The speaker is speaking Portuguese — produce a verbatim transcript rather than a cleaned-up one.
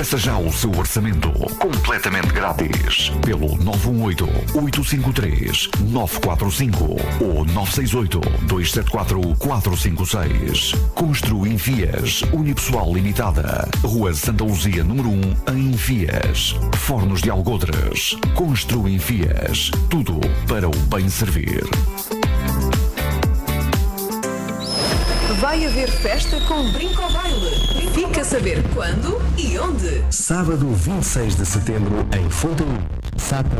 Peça já o seu orçamento completamente grátis pelo nove um oito, oito cinco três, nove quatro cinco ou nove seis oito, dois sete quatro, quatro cinco seis. Constru Envias, Unipessoal Limitada, Rua Santa Luzia, número um, em Envias. Fornos de Algodres. Constru Envias. Tudo para o bem servir. Vai haver festa com Brinco ao Baile. Fica a saber quando e onde. Sábado vinte e seis de setembro em Fontainebleau.